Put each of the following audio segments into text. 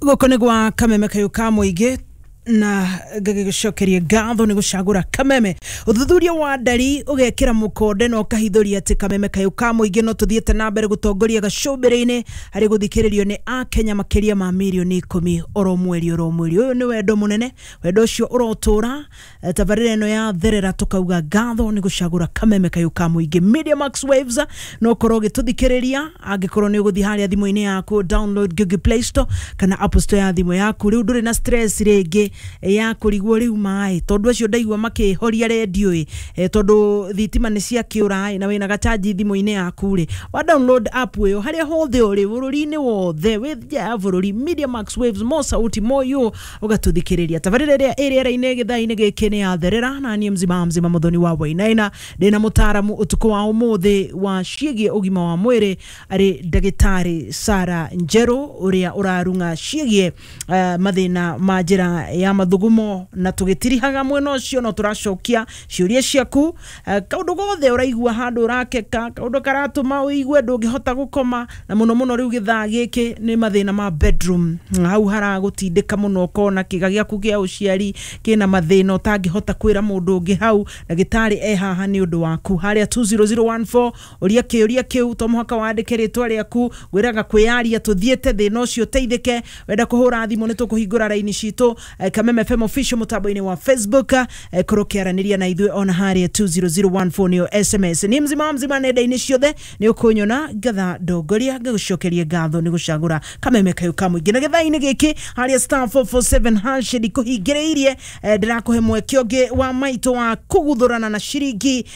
gukone gwa kameme kayo ka muige na gagicokeria gatho ni gucagura kameme uthuthuria wa ndari ugekira mukonde no kahithuria ati kameme kayo ka muige no tuthiete na mbere gutongoria gacubire-ini hari guthikiririo ni a Kenya makiria ma milioni 10 oro mweri uyu ni wendo munene wendo ucio urotura tabarire eno ya therera tukauga gatho ni gucagura kameme kayo ka muige Media Max Waves no koroge tuthikiriria angikorwo ni uguthi haria thimu-ini yaku download Google Play Store kana Apple Store ya thimu yaku riu nduri na stress ringi ya kurigwo riu mai tondu acio ndaigwa makihoria radio tondu thitima ni cia kiura na wina gachaji thimu-ini yaku ri wa download app yo haria hothe uri bururi-ini wothe with ya bururi Media Max Waves mo sauti moyo ugatuthikiriria tabarire ria area-ini githai-ini gikini ya therera na ni mzima muthoni wa Wainaina ndina mutaramu utuko wa umuthi wa ciege ugima wa mwiri ari ndagitari Sara Njeru uria urarunga ciege mathina majira ya mathugumo na tugitirihaga mwena ucio no turacokia ciuria ciaku kaundu gothe uraigua handu urakeka kaundu karatuma uigue ndungihota gukoma na muno riu githaa giki ni mathina ma bedroom hau haragutindika muno kona kiga giaku gia uciari kina mathina utangihota kwira mundu ungi hau ndagitari haha ni undu waku haria 20014 uria kiu to muhaka wandike ritwa riaku wiraga kwiyaria tuthiete thina ucio teithike wenda kuhura thimu ni tukuhingura raini citu Kameme FM official mutaboini wa Facebook kurukiaraniria na ithuĩ ona haria 20014 niyo SMS ni mzima nenda-ini ciothe ni ukunyona gatha ndongoria gagucokeria gatho ni gucagura kameme kayo ka muigi na gatha-ini giki haria *447 handshake kuhingiriirie ndirakuhe mweke ungi wa maito wa kuguthurana na ciringi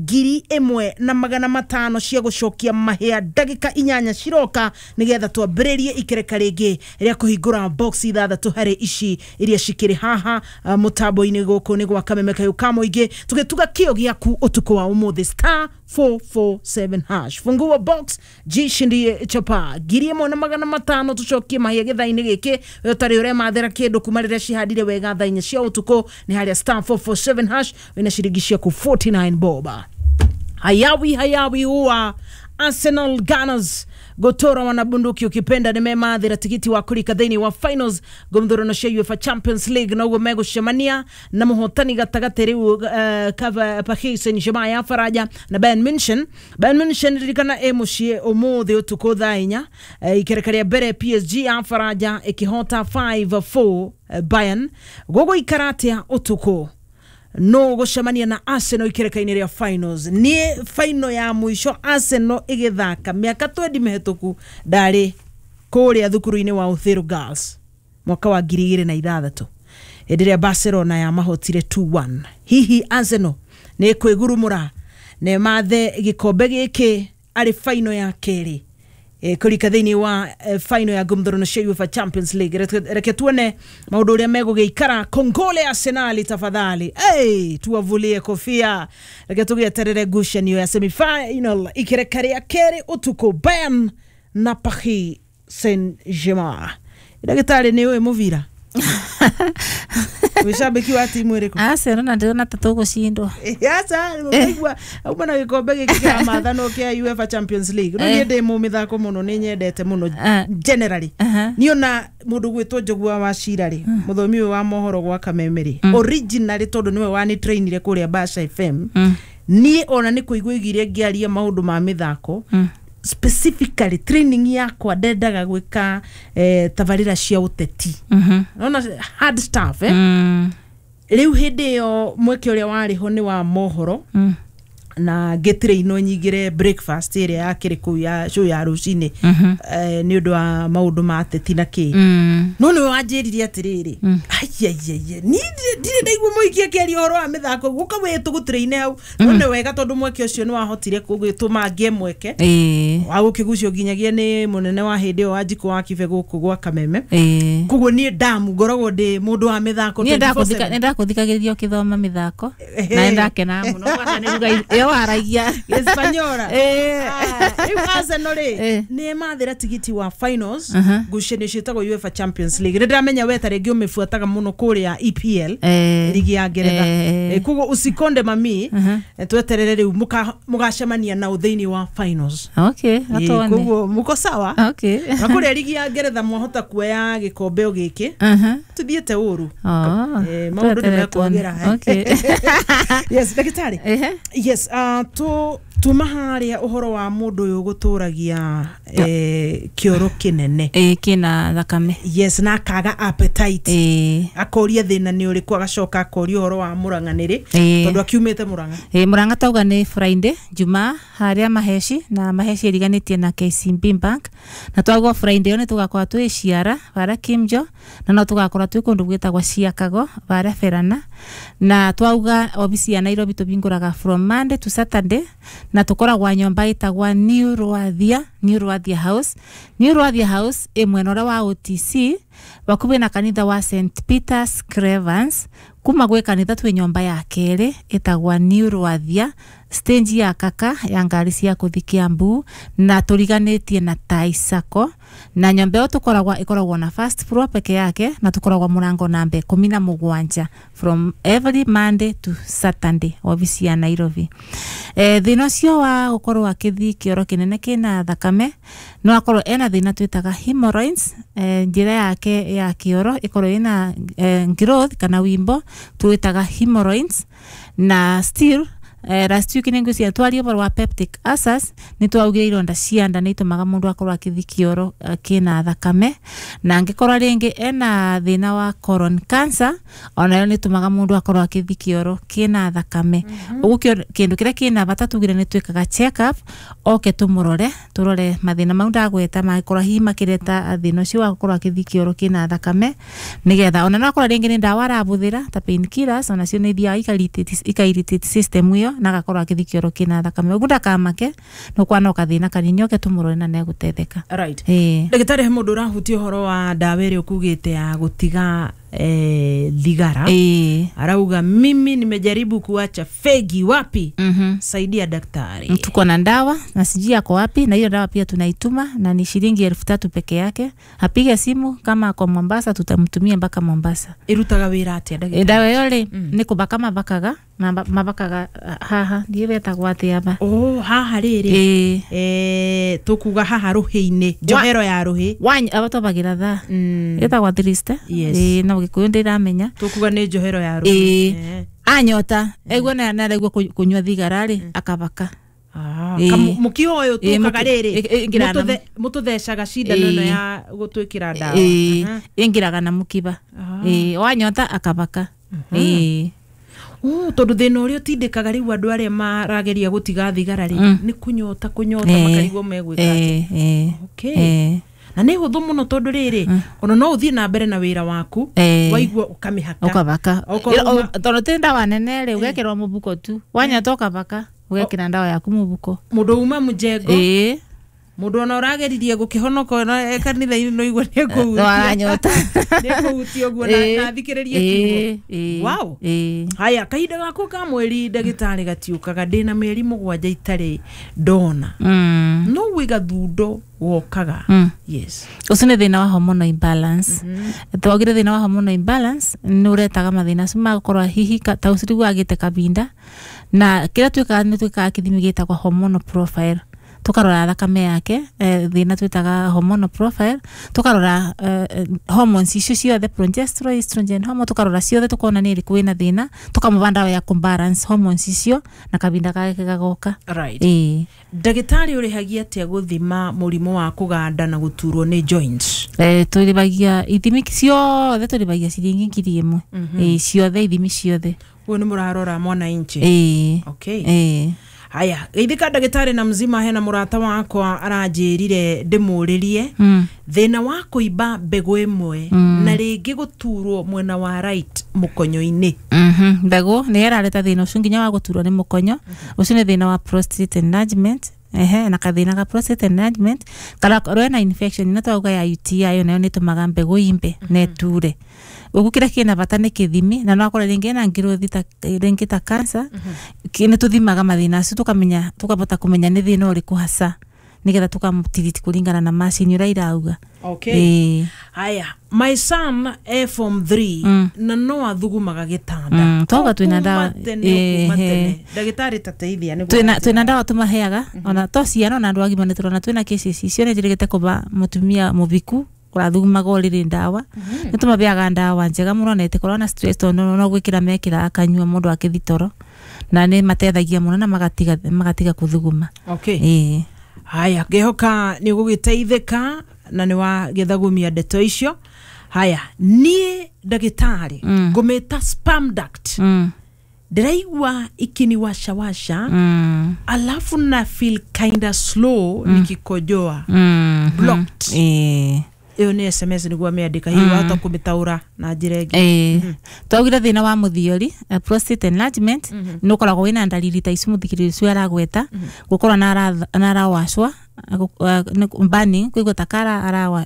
1,500 cia gucokia mahia ndagika 8 ciroka nigetha twambiririe ikereka ringi ria kuhingura box ithathatu hari ici iria cikiri haha mutambo-ini guku ni gwa kameme kayo ka muigi tugituga kio giaku utuko wa umuthi *447 hash fungua box jishindie chapa 1,500 tucokie mahia githa-ini giki utari ure mathera kindu kuma riria cihadire wega tha-inya cia utuko ni haria *447 hash wina ciringi ciaku 49 boba hayawi huwa Arsenal Gunners gotora wanabunduki ukipenda nimemathira tikiti wa kulika thini wa finals gomthurano cia UEFA Champions League na ugo mego shemania na muhotani gatagate riu kava Paris Saint-Germain ya Faraja na Bayern Munchen ririkana emucie umuthi utuko thainya ikerekaria bere PSG ya Faraja ikihota 5-4 Bayern gogo ikaratia utuko no gucemania na Arsenal ikereka-ini ria finals ni final ya mwisho Arsenal igithaka miaka 20 mihituku ndari kuria thukuru-ini wa Uthiru Girls mwaka wa 2006 ediria Barcelona ya mahotire 2-1 hihi Arsenal ni kwigurumura ne mathe gikombe giki ari final ya keri kulika thini wa final ya gumthurano cia UEFA Champions League reke tuone maundu uria megugeikara Kongole Arsenal tafadhali tuwavulie kofia reke tugieterere ngucanio ya semi-final ikerekaria keri utuko Bayern na Paris Saint-Germain ndagitari ni we muvira Wishabiki wa timu iriku Arsenal na ndona tatugucindwa yasa ngigwa ubana gikombe gikira mathano kia UEFA Champions League no niende mu mithako muno ni nyendete muno generally niona mundu gwitwo Njogua wa Cirari muthomi wa mohoro gwa Kamemeri originally tondu niwe wani trainire kuria Basha FM ni ona ni kuiguigire ngiaria maundu ma mithako specifically training yakwa ndendaga gwika tabarira cia uteti naona hard stuff riu hindi yo mweke uria wari ho ni wa mohoro na getire ino nyigire breakfast iria yakiri ku ya show ya rucini ni undu wa maundu ma ateti na ki no ni wanjiririe atiriri ayayaya ni ndire ndaigua muikia keri horo wa mithako guka wetu gutraine hau no ni wega tondu mweke ucio ni wahotire kugituma ngie mweke wa gukigucio ginyagia ni munene wa hindi o Wanjiku wa Kibe guku gwa Kameme kuguo ni damu ngoragwo ndi mundu wa mithako nenda kuthikagiririo kithoma mithako na ndakena muno gwata ni ruga waragia Espanyora Arsenal ni mathira tigiti wa finals gucene citagwo UEFA Champions League ndamenya weta regi umefuataga muno kuria EPL ligi ya Ngeretha kugo usikonde mami tweterere riu mugacemania na utheini wa finals kugo muko sawa na kuria ligi ya Ngeretha mwahota kuoya gikombe giki tuthiete uru maundu ni mekwagera yes ndagitari yes tumaharia uhoro wa mundu uyu guturagia kioro kinene kina thakame yes na kaga appetite akoria thina ni uri kwa gacoka akoria uhoro wa muranganiri tondu akiumete muranga muranga tauga ni Friday juma haria maheshi na maheshi iriganitie na KCB Bank na twagwa Friday one tugakora twi ciara bara Kimjo na no tugakora twi kundu gwitagwa Ciakago bara Ferana na twauga obisi ya Nairobi tubinguraga from Monday to Saturday na tukoragwa nyomba itagwa New Rwathia House emwenora wa OTC bakubi na kanitha wa St Peter's Cravens kuma gwe kanitha twe nyomba ya kere itagwa New Rwathia stage ya kaka ya ngari cia kuthikia mbu na turiganetie na Taisako na nyomba yo ikoragwa na first floor peke yake na tukoragwa murango nambe 17 from every Monday to Saturday obisi ya Nairobi thina cio wa gukorwa kithi kioro kinene kina thakame no akorwo ena thina twitaga hemorrhoids njira yake ya kioro ikorwo ina growth kana wimbo twitaga hemorrhoids na still last week ningusia twali over wa peptic ulcers ni twaugire ironda cianda ni tumaga mundu akorwa akithikioro kina thakame na ngikorwa ringi ena thina wa colon cancer onayo ni tumaga mundu akorwa akithikioro kina thakame ugukio kindu kire kina bata tugire ni twikaga check up oke turore mathina mau ndagweta makorwa hima kireta thina cio wa gukorwa akithikioro kina thakame nigetha ona no akorwa ringi ni ndawa arabuthira ta painkillers ona cio ni thia ikairritate system iyo na gakorwa akithikioro kina thakame uguda kamake no kwana ukathina kaninyoke tumurore na negutetheka right ndagitari he mundu rahuti horo wa ndawere ukugite ya gutiga thigara arauga mimi nimejaribu kuacha fegi wapi saidia daktari tuko na ndawa na sijui yako wapi na hiyo dawa pia tunaituma na ni shilingi 3,000 peke yake apiga simu kama kwa Mombasa tutamtumia mpaka Mombasa irutaga wira ati daktari dawa yole ni kubaka mabakaga na mabakaga haha ndiye tagwate hapa haha riri tukuga haha ruhi-ini johero ya ruhi wanya abatobagira tha etagwa triste na gikuyu ndiramenya tukuga ni johero ya ruhi anyota egwe na regwo kunywa thigara ri akabaka mukihoyo tukaga riri mututhecaga cindano no ya gutwikira ndawa ingiraga na mukiba wanyota akabaka tondu thina uria tindikaga riu andu aria marageria gutiga thigara ri ni kunyota makarigwo megwika okay na ni huthu muno tondu riri ona no uthie na mbere na wira waku waigua ukamihaka ukabaka tondu tinda wanene ri ugekirwa mubuko tu wanyota ukabaka ugekira ndawa yaku mubuko mundu uma mujengo mundu ona urageririe gukihonoka na kanitha-ini no igwa ni kuhutia ni kuhutia guo na thikiririe kiugo wow haya kahinda gaku ka mweri ndagitari gatiukaga ndina meri 7 itari ndona no wiga thundo wokaga yes usine thina wa hormonal imbalance twagire thina wa hormonal imbalance ni uretaga mathina sima gukorwa hihi ta usirigu agite kabinda na kila twika kithimi gitagwa hormonal profile tukarora thakame yake thina twitaga hormonal profile tukarora hormones icio ciothe progesterone estrogen hormone tukarora ciothe tukona ni iriku ina thina tukamubanda ya balance hormones icio na kabinda gake gagoka right ndagitari urihagia atia guthima murimo wa kuganda na guturwo ni joints turibagia ithimi ciothe turibagia ciringi 1,000 ciothe ithimi ciothe we ni murarora mwana inchi okay haya geithika ndagitari na mzima hena murata wakwa aranjirire ndimuririe thina wa kuiba mbegu imwe na ringi guturwo mwena wa right mukonyo-ini mbegu ni yarareta thina ucio nginya wa guturwo ni mukonyo ucio ni thina wa prostate enlargement na kathina ka prostate enlargement kala roena infection na twaga ya UTI yo nayo nitumaga mbegu imbe neture ugukira kina bata ni kithimi na no akora ringi na ngiro thita ringi ta cancer kine tuthimaga mathina acio tukamenya tukabota kumenya ni thina uriku hasa nigetha tukamutithiti kuringana na machine ira irauga. Okay. Haya, my son form 3 na no athugumaga gitanda. Toga twina ndawa dagitari tateithia ni twina ndawa tumaheaga ona to ciana na andu agima ni turona twina cases icio ni jirigite kuba mutumia mubiku kurathugumaga uriri ndawa ni tumabeaga ndawa njega muno na itikorwa na stress no gwikira mekira akanyua mundu akithitoro na ni matethagia muno na magatiga kuthuguma. Okay. Haya, gehoka ni gugiteithika na ni wa githagumia ndeto icio. Haya, nie dagitari ngumeta sperm duct ndiraigua ikini washa alafu na feel kinda slow nikikojoa blocked. Iyo ni SMS niguo ameandika hiyo hata kumitaura na njiregi. Twagira thina wa muthiori prostate enlargement nukoragwo wina ndariri ta ici muthikiriri cio aragweta gukorwa na arawashwa burning kuigwa takara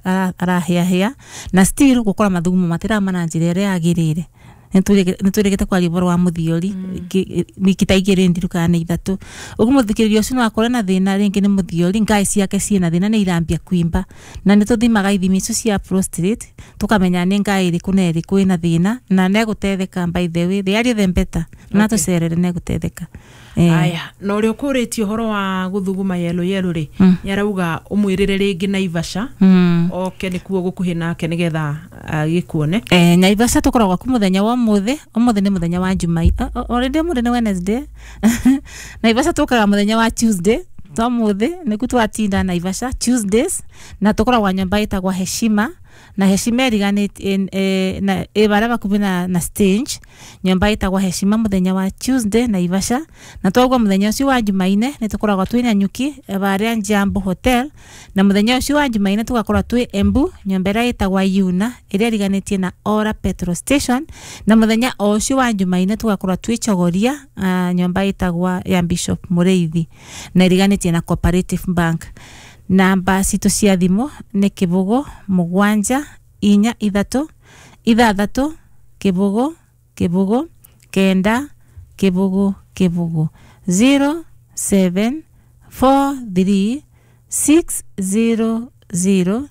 arahia na still gukora mathugumo matira mana njira ria agirire nituregete kwa liboro wa muthiori nikitaigire ndiruka na ithatu ugu muthikiririo ucio no akore na thina ringi ni muthiori ngai ciake ciina thina ni irambia kuimba na nituthimaga ithimi icio cia prostate tukamenya ni ngai iriku na iriku ina thina na negutetheka by the way they are the better na tucerere negutetheka. Aya no rio kuritio horo wa guthuguma yelo ri yarauga umwirire ringi Naivasha oke nikuo gukuhi nake nigetha gikuone. Naivasha tukoragwa ku muthenya wa umuthi ni muthenya wa Jumai already muthenya ni Wednesday Naivasha tukaga muthenya wa Tuesday to muthi niku twatinda Naivasha Tuesdays na tukoragwa nyomba itagwa Heshima na Heshima eriganite na ebaraba kubina na stage nyomba itagwa Heshima muthenya wa Tuesday Naivasha na twagwa muthenya ucio wa Jumaine ni tukoragwa twina nyuki baria Jambo Hotel na muthenya ucio wa Jumaine tugakorwa twi Embu nyomba itagwa Yuna iria eriganitie na Ora Petrol Station na muthenya ucio wa Jumaine tugakorwa twi Chogoria nyomba itagwa ya Bishop Mureithi na eriganitie na Cooperative Bank. Namba citu cia thimu ni kibugo 7 4 3 6 kibugo 9 kibugo 0743 600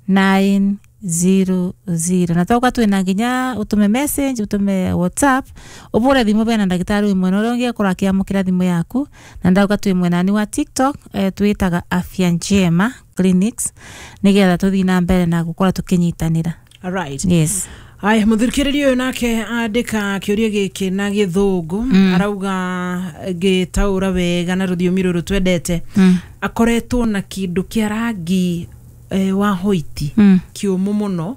900 na toka twina nginya utume message utume WhatsApp ubure thimu bena ndagitari imwe no rongia kurakia mukira thimu yaku na ndauka twi mwenani wa TikTok twitaga Afya Njema Clinics nigetha tuthina mbere na gukora tukinyitanira. All right. Yes. Ai muthikiririo uyu nake andika kiuria giki na githungu arauga gitaura wega na ruthiomi ruru twendete akoretwo na kindu kia rangi wa hoiti kiumu muno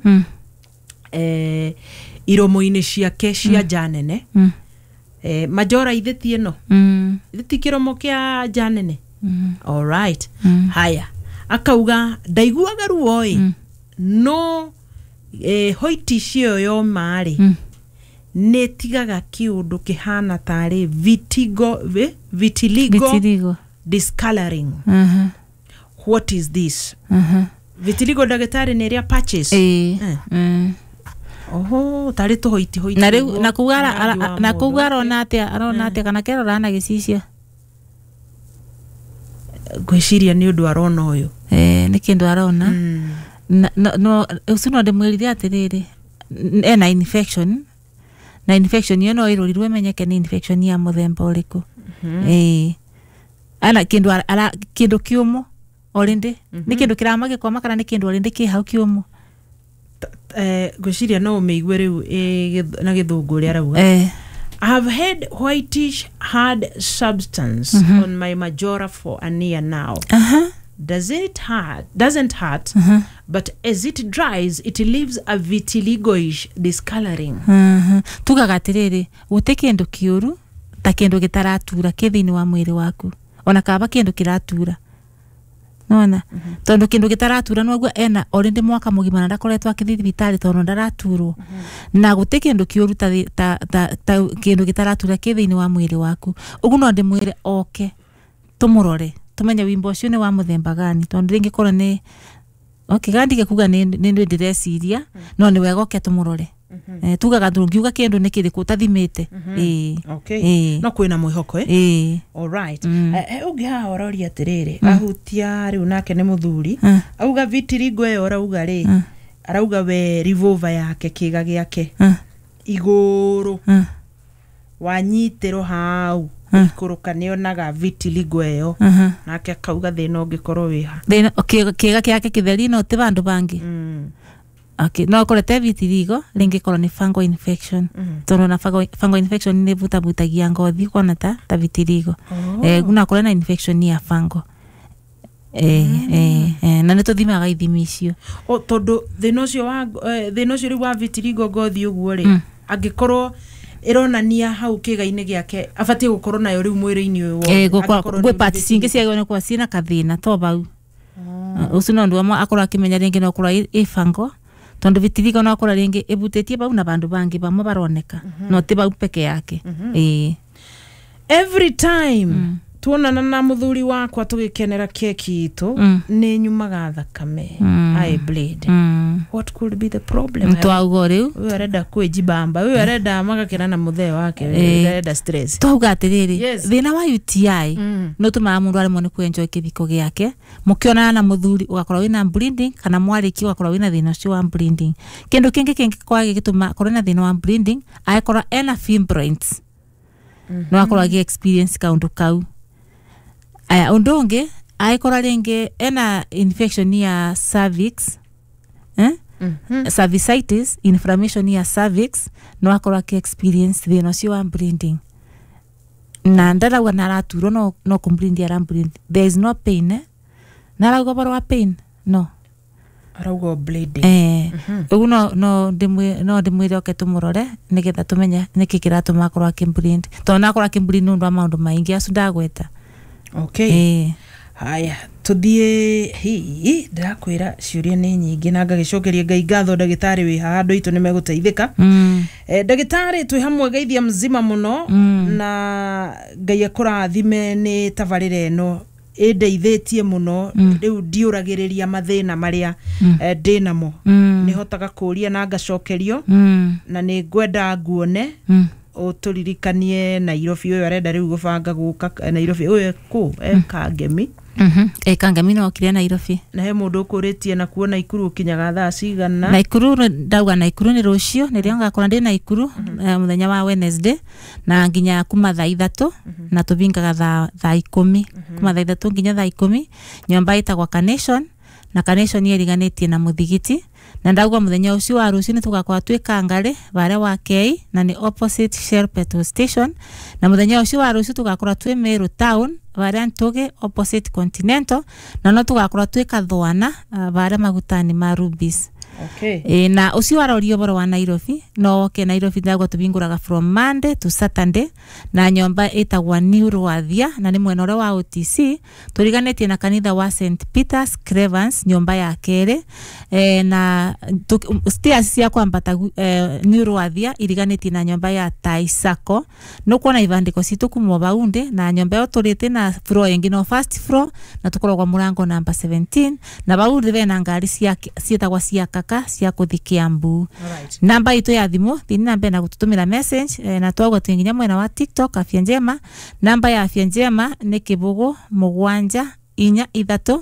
iromo-ini ciake cia janene majora ithetie no ithetie kiromo kia janene. All right. Haya akauga ndaiguaga ruoi no hoiti cio yo mari netigaga kiundu kihana tari vitiligo discoloring. What is this? Vitiligo daktari ni ria patches. Oho tari to hoiti na kugara ona atia kana kero rana gicicia gwiciria ni undu arona uyu ni kindu arona no usuno de mwirithia atiriri ena infection yo no irorirwe menyeke ni infection ya muthemba uriku ana kindu kiumo orinde ni kindu kiramage kwa makara ni kindu orinde ki hau kiumo gwiciria no umeigwe riu na githungu ria rauga I have had whitish hard substance on my majora for a year now. Doesn't hurt, but as it dries, it leaves a vitiligoish discoloring. Tugagatiriri gute kindu kiuru ta kindu gitaratura kithini wa mwiri waku ona kaba kindu kiratura nona tondu kindu gitaratura nogwa ena orinde mwaka mugima na ndakoretwa akithithibitari tondu ndaraturwo na gute kindu kiuru ta kindu gitaratura kithini wa mwiri waku ugu no ndimwire oke tumurore tumenye wimbo ucio ni wa muthemba gani tondu ringi kora ni gandi gekuga ni ndireciria no ni wega ke tumurore tugaga ndungiuga kindu ni kiriku tathimite okay no kwina mwihoko all right ungi ha orori atiriri ahutia riu nake ni muthuri auga vitirigo yo arauga ri arauga we revolver yake kiga giake iguru wanyitiro hau ikuruka nionaga vitiligo eyo nake akauga thina ungikorwo wiha thina kiga kiake kitheri no ti bandu bangi okay no korete vitiligo ringi korwo ni fungal infection tono na fungal infection ni butagia ngothi kona ta vitiligo guna korwo na infection ya fungal na neto thimaga ithimi icio tondu thina ucio wa vitiligo ngothi uguo ri angikorwo ironania hau kiga-ini giake abatie gukorwo nayo riu mwiri-ini uyu gwe parts cingi ciagone kwa cina kathina to bau ucio no ndu amwe akorwo akimenya ringi no korwo ifango tondu vitiligo no korwo ringi ibutetie bau na bandu bangi bamwe baroneka no ti bau peke yake every time tuonana na muthuri wakwa tugikenera keki itu ni nyumaga thakame I bleed what could be the problem twaugo riu uyu arenda kwijibamba uyu arenda magakira na muthee wake arenda stress twauga atiriri thina wa UTI no tuma mundu ari mone kuenjoy kithiko giake mukionana na muthuri ugakorwo wina bleeding kana mwariki ugakorwo wina thina ucio wa bleeding kindu kingi kwage gituma korwo na thina wa bleeding akorwo ena fibroids no akorwo agi experience kaundu kau undonge aikora ringi ena infection ya cervix cervicitis inflammation ya cervix no akora ke experience thina ucio wa bleeding na ndarawa naraturo no complete ya bleeding there is no pain narago barwa pain no araugo bleeding ugu no ndimwire oke tumurore nigetha tumenya niki kiratuma akora ke bleed to na akora ke bleed no ndo maundu maingi acu ndagweta okay haya tuthie hi ndakwira ciuria ni nyingi na ngagicokeria ngai ngatho ndagitari wi handu itu nimeguteithika ndagitari twi hamwe geithia mzima muno na ngai akurathime ni tabarire no indeithitie muno riu ndiuragiriria mathina maria ndinamo nihotaga kuria na ngacokerio na ni ngwenda nguone uturirikanie Nairobi uyu arenda riu gubanga guka Nairobi uyu ku Kangemi Kangemi no kire Nairobi na he mundu ukuritie na kuona Ikuru kinyaga thaa cigana na Ikuru ndauga na Ikuru ni rucio ni rio ngakora ndi na Ikuru muthenya wa Wednesday na nginya kuma thaa 3 na tuvingaga thaa 10 kuma thaa 3 nginya thaa 10 nyomba itagwa Carnation na Carnation yeriganitie na muthigiti na ndagwa muthenya ucio wa rucio ni tugakwa twikangare bare wa K na ni opposite Shell petrol station na muthenya ucio wa rucio tugakora twi Meru town bare Ntoge opposite Continental na no tugakora twikathwana bare magutani ma Rubis okay na ucio warorio boro wa Nairobi no ke Nairobi ndagwa tubinguraga from Monday to Saturday na nyomba itagwa New Rwathia na ni mwena ore wa OTC turiganetie na kanitha wa St Peter's Cravens nyomba ya kere na stairs cia kwambata New Rwathia iriganetie na nyomba ya Taisako no kuona ivandiko citu kumwa baunde na nyomba yo turite na floor yengi no first floor na tukoragwa murango number 17 na baunde bena ngari cietagwa cia cia kuthikia mbu namba itu ya thimu thini namba na gututumira message na twagwa twinginya mwena wa TikTok Afya Njema namba ya Afya Njema ni kibugu 7 4 3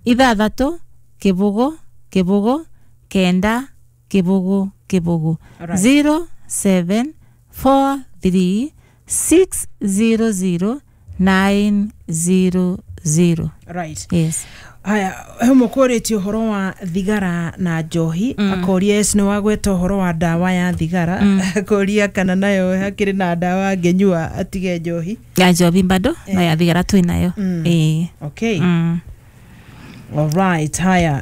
6 kibugu kibugu kenda kibugu kibugu 0743 600 900 right yes haya hemo koreti uhoro wa thigara na njohi akoria yes ni wagweta uhoro wa dawa ya thigara akoria kana nayo hakiri na dawa ngenyua atige njohi ya njohi bado na ya thigara twinayo okay all right haya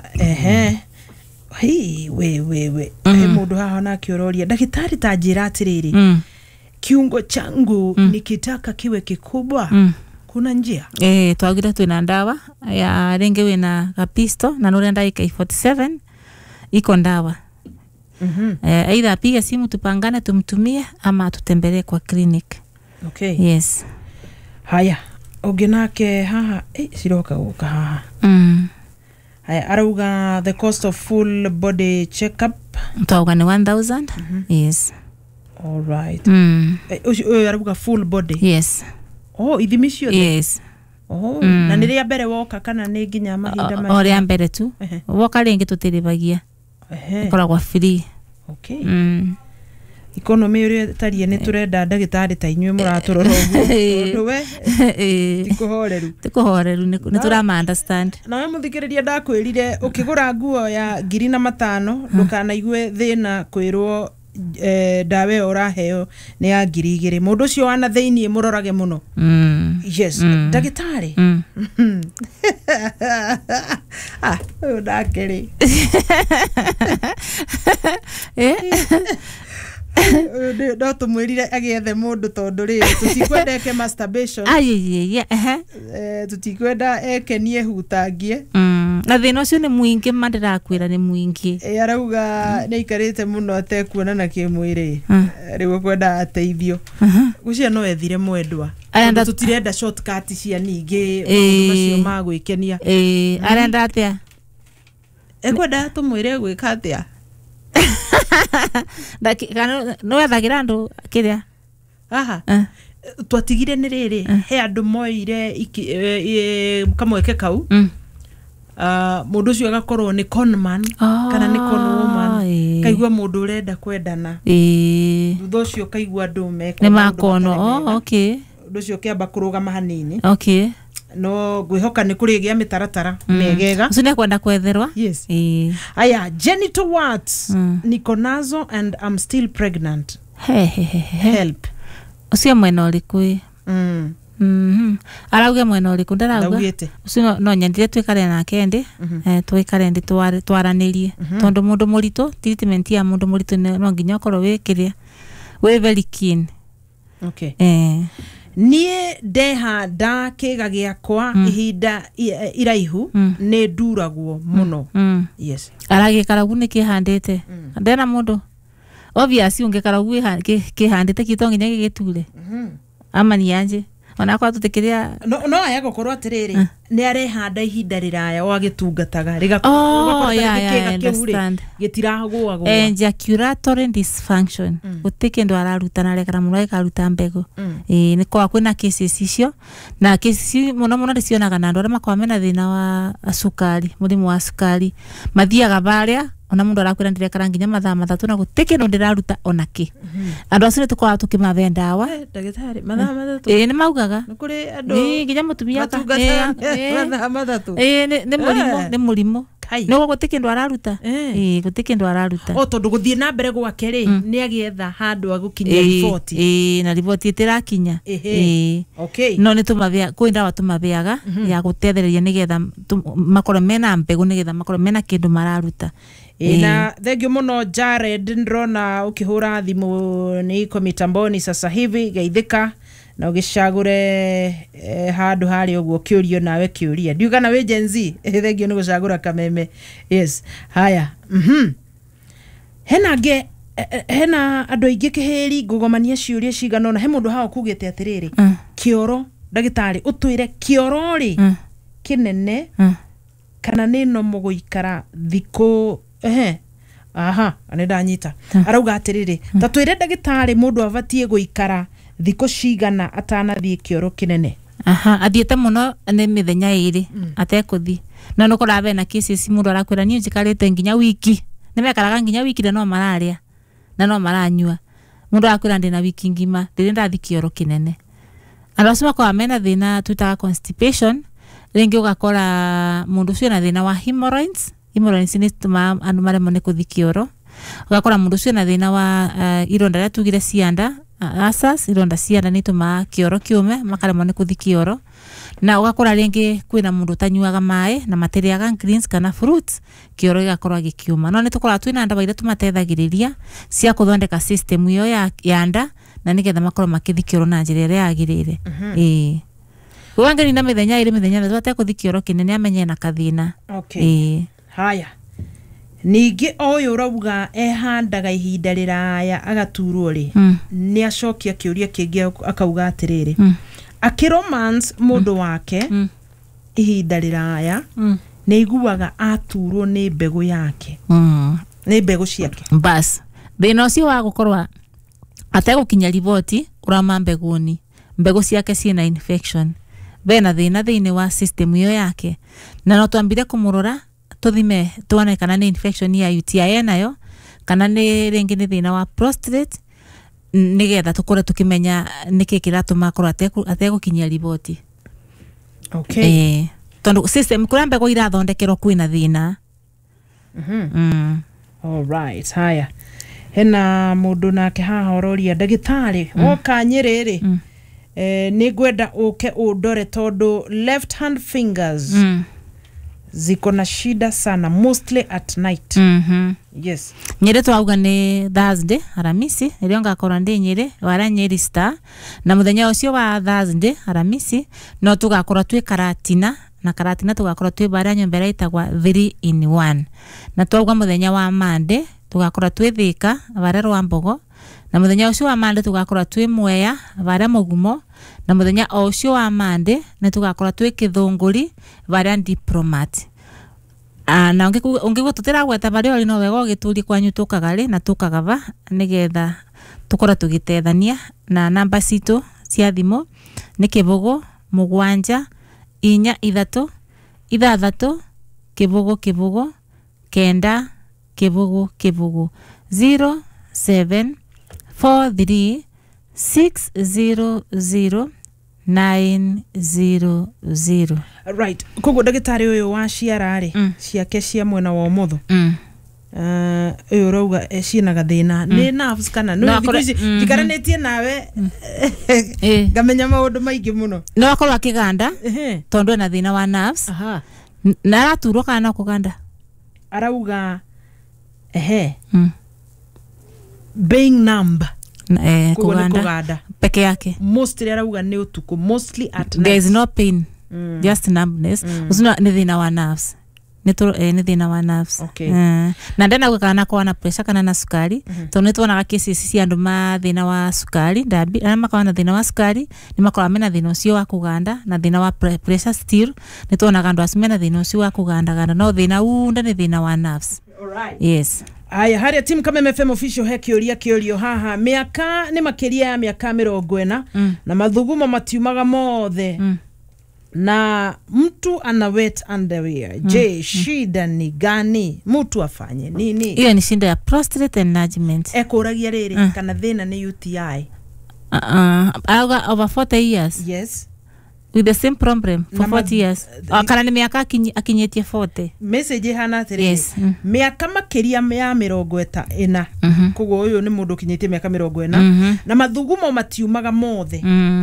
hi we mundu haha na kiororia ndagitari tajira atiriri kiungo changu nikitaka kiwe kikubwa kuna njia twagira twina ndawa ya renge wina kapisto na nurenda AK47 iko ndawa aidha apige simu tupangane tumtumie ama tutembelee kwa clinic okay yes haya Ogenake haha siroka guka haha. Haya arauga the cost of full body checkup Tauga ni 1000. Yes. All right. Arauga full body. Yes. Ithimisio. Yes. Na nĩ rĩa mbere woka kana nĩ nginya mahinda macio? Rĩa mbere tu. Woka rĩngĩ tũtĩrĩbagia. Koragwo free. Okay. Economy ĩrĩa tarie nĩ turenda ndagĩtarĩ ta inyuĩ mũratũrora ũguo. We tikuhoreru nĩ turama understand. Na we mũthikĩrĩria ndakwĩrire ũkĩgũra nguo ya 5,000 ndũkanaigue thĩna kwĩrwo dawe ũraheo nĩ ya 2,000. Mũndũ ũcio wana thĩinĩ mũrorage mũno. Yes, ndagĩtarĩ. Ũyũ ndakĩrĩ. Ndo tumwirire agiethe mundu tondu ri tutikwenda eke masturbation tutikwenda eke nie hutangie na thina ucio ni muingi mandirakwira ni muingi arauga ni ikarite muno atekuonana kimwiri riu kwenda ateithio gucia no ethire mwendwa tutirenda shortcut cia ningi macio magwikenia arenda atia ekwenda tumwire gwika atia no ethagira andu kiria twatigire ni riri he andu moire kamweke kau mundu ucio agakorwo ni conman kana ni conwoman kaigua mundu urenda kwendana thutha ucio kaigua andu ni makono okay mundu ucio kiamba kurugama hanini okay no gwihoka ni kurigia mitaratara megega ucio kwenda kwetherwa yes aya genital warts niko nazo and I'm still pregnant help ucio mwena uriku arauge mwena uriku ndarauga ucio no nyendire twikare na kendi twikare ndi twaranirie tondu mundu murito treatment ya mundu murito no nginya korwo wikiria we very keen okay nie deha da kiga giakwa ihinda iraihu ne duragwo muno yes arage karagu ni kihandite ndena mundu obviously unge karagu kihandite kitonginya gigiture ama ni anje ona kwa tutikiria no aya gokorwo atiriri ni arehanda ihinda riraya wagitungataga rigakorwo gitiragwa ejaculatory dysfunction utike ndo araruta na rekara muno ikaruta mbego ni kwa kwina cases icio na cases muno ndicionaga na andu aria makwamena thina wa sukari murimu wa sukari mathiaga baria ona mundu arakwira ndirekara nginya mathaa 3 na gutike ndo ndiraruta onaki andu acio tukwa tukimave ndawa ndagitari mathaa 3 ni maugaga kuri andu nginya mutumia mathaa 3 ni murimo no gutike ndo araruta gutike ndo araruta tondu guthie na mbere gwake ri ni agietha handu agukinya report na report itirakinya okay no ni tumavea kwenda watumaveaga ya gutethereria nigetha makoro mena mbegu nigetha makoro mena kindu mararuta na thengio muno Jared ndrona ukihura thimu ni mitamboni sasa hivi geithika na ugicagure handu hari uguo kiurio nawe kiuria ndiuga na we Gen Z thengio ni gucagura kameme yes haya hena andu aingi kihiri ngugomania ciuria cigana na he mundu hao kugite atiriri kioro ndagitari utwire kioro ri kinene kana nino muguikara thiku anedanyita arauga atiriri tatwire ndagitari mundu abatie guikara thiku cigana atanathie kioro kinene athiete muno ni mithenya iri atekuthi no nukora be na cases mundu arakwira ni njikarite nginya wiki nimekaraga nginya wiki no mararia na no maranyua mundu arakwira ndina wiki ngima ndirinda thi kioro kinene arasema kwa mena thina twitaga constipation ringi ugakora mundu ucio na thina wa hemorrhoids ni tuma andu maremwo ni kuthi kioro ugakora mundu ucio na thina wa ironda ria tugire cianda asas ironda cianda ni tuma kioro kiume makaremwo ni kuthi kioro na ugakora ringi kwina mundu tanyuaga mai na materiaga greens kana fruits kioro igakorwa gikiuma no ni tukora twina ndawa ire tumatethagiriria cia kuthondeka system iyo ya nda na nigetha makorwo makithi kioro na njira ria yagirire wangeni na mithenya ire mithenya twate kuthi kioro kinene amenye na kathina okay haya ningi oyo urauga ehandaga ihinda riraya agaturwo ri ni acokia kiuria kingi akauga atiriri akiromance mundu wake ihinda riraya ni iguaga aturwo ni mbegu yake ni mbegu ciake bas thina ucio wa gukorwa ategukinya riboti urama mbeguni mbegu ciake ciina infection bena thina thiini wa system iyo yake na no twambire kumurora tuthime tuone kana ni infection ya UTI nayo kana ni ringi ni thina wa prostate nigetha tukore tukimenya niki kiratuma korwa ategukinya riboti. Okay. Tondu system kuria mbegu irathondekerwo kwina thina. All right. Haya. Hena mundu nake haha ororia ndagitari woka Nyerere ni gwenda uke udore tondu left hand fingers ziko na shida sana mostly at night. Yes. Nyere twauga ni Thursday Aramisi irio ngakora ndi Nyeri wara Nyeri Star na muthenya ucio wa Thursday Aramisi no tugakora twi Karatina na Karatina tugakora twi bara nyombera itagwa 3 in 1 na twauga muthenya wa Monday tugakora twi Thika bara Rwambogo na muthenya ucio wa Monday tugakora twi Mwea bara Mugumo na muthenya ucio wa Monday na tugakora twi Kithunguri bara Diplomat. Na ungigwo tutira gweta bari ori no wego gituri kwanyu tukagari na tukagava nigetha tukora tugitethania na namba citu cia thimo ni kibugu 7 4 3 6 kibugu kibugu 9 kibugu kibugu 07 43 600 900. Right. Kogo ndagitari uyu wa ciara ri ciake cia mwena wa umotho. Uyu rauga ciina gathina ni nerves kana no ndikaranetie nawe ngamenya maundu maingi muno. No akorwa kiganda tondu na thina wa nerves. Na araturwo kana kuganda. Arauga being numb. Kuganda peke yake mostly arauga ni utuku mostly at night. There is no pain just numbness. Usina ni thina wa nerves ni thina wa nerves. Okay. Na ndena gukana kwa na pressure kana na sukari tondu nitwona cases cia andu ma thina wa sukari ndabi na makwa na thina wa sukari ni makora mena thina ucio wa kuganda na thina wa pressure still nitwona andu asimena thina ucio wa kuganda no thina unda ni thina wa nerves. All right. Yes. Aya haria team kama FM official he kiorio haha miaka ni makiria ya miaka 40 na mathugumo matiumaga mothe na mtu ana wet underwear. Je, shida ni gani? Mtu afanye nini? Hiyo ni shida ya prostate enlargement. Ekuragia riri kana thina ni UTI. Over 40 years. Yes. With the same problem for 40 years. Kana ni miaka akinyetie 40. Message hana atiri. Yes. Miaka makiria ya 40 kugo uyu ni mundu kinyetie miaka 40 na mathugumo matiumaga mothe.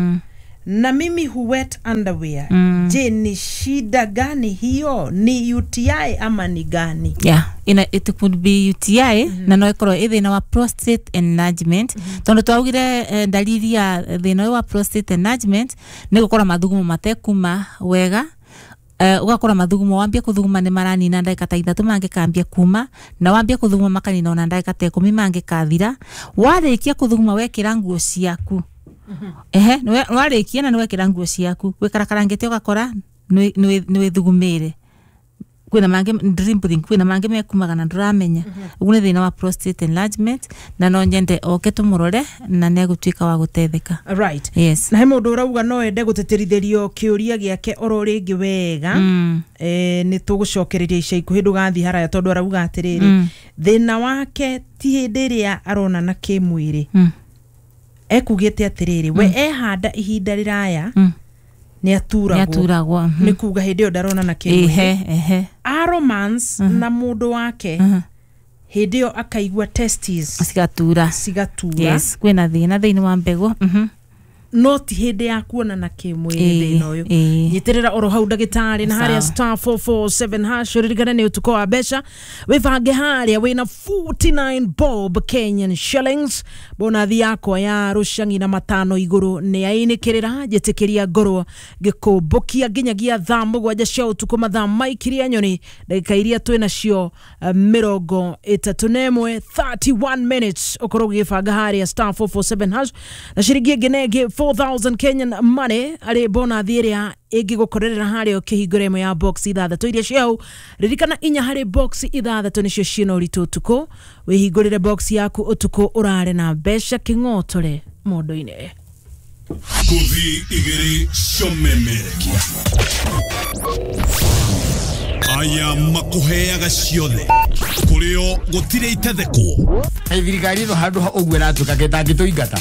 Na mimi wet underwear. Je, ni shida gani hiyo? Ni UTI ama ni gani? Yeah, it could be UTI na no ikoro thina wa prostate enlargement. Tondu twaugire dalili ya thina wa prostate enlargement ni gukora mathugumo matekuma wega. Ugakora mathugumo wambia kuthuguma ni maranina ndagika ta 3 mangikambia kuma na wambia kuthuguma makanina ona ndagika ta 10 mangikathira. Warikia kuthuguma wekira nguo ciaku nwarikia na nwekira nguo ciaku wikarakangite ugakora nwe thugumire kwina mange dribbling kwina mange mekumaga na nduramenya ugu ni thina wa prostate enlargement na no nyende oke tumurore na ne gutwika wa gutetheka. Right. Yes. Na he mundu urauga no ende guteterithirio kiuria giake oro ringi wega ni tugucokereria ica ikuhi ndugathi haraya tondu arauga atiriri thina wake ti hindi ria arona na kimwiri ekugite atiriri we ehanda ihinda riraya ni aturagwo ni kuga hindi ndarona na kimwiri aromance na mundu wake hindi yo akaigua testes sigatura. Yes, kwina thina thiini wa mbegu no ti hindi ya kuona na kimwiri thina uyu nyitirira oro hau ndagitari na haria star 447 hash ririgana ni utuko wa besha wivange haria wina 49 bob Kenyan shillings bonathi yako ya rushangi na 5 iguru ni ainikirira jetikiria ngoro gikumbukia ginyagia thamu gwaja cia utuko mathaa maikiria nyoni ndagika iria twina cio 31 minutes okoro gifanga haria star 447 hash na shiringi ngenege 24,000 Kenyan money ari bona thiria ingigukorera hari ukihingura imwe ya box ithathatũ iria ciao ririkana inya hari box ithathatũ nicio ciina uritu utuku wihingurire box yaku utuku urare na besha king'otore mondo-ini kuthi igiri ciomemerekia aya makuheaga ciothe kurio gutire itetheko thirikari no handu uguo ratuka getangituingata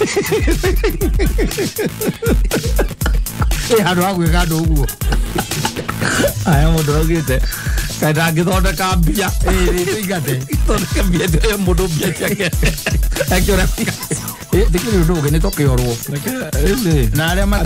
handu hagwika andu uguo aya mundu augite kaita ngithondeka mbia tuingate thondeka mbia tuyo mundu mbia ciake akiora thikiri undu uge nitokiorwo na aria